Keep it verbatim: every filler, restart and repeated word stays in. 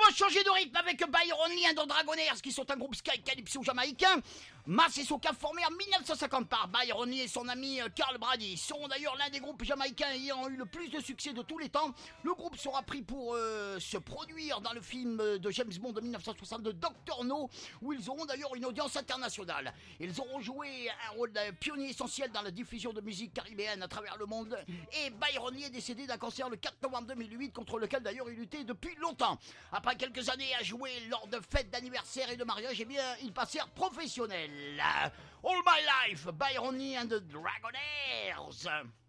va changer de rythme avec Byron Lee and the Dragonaires, qui sont un groupe sky calypso jamaïcain. Mass et Soca, formés en mille neuf cent cinquante par Byron Lee et son ami Carl Brady, sont d'ailleurs l'un des groupes jamaïcains ayant eu le plus de succès de tous les temps. Le groupe sera pris pour euh, se produire dans le film de James Bond de mille neuf cent soixante-deux, Doctor No, où ils auront d'ailleurs une audience internationale. Ils auront joué un rôle de pionnier essentiel dans la diffusion de musique caribéenne à travers le monde. Et Byron Lee est décédé d'un cancer le quatre novembre deux mille huit, contre lequel d'ailleurs il luttait depuis longtemps. Après quelques années à jouer lors de fêtes d'anniversaire et de mariage, eh bien, ils passèrent professionnels. All My Life, Byron Lee and the Dragonaires.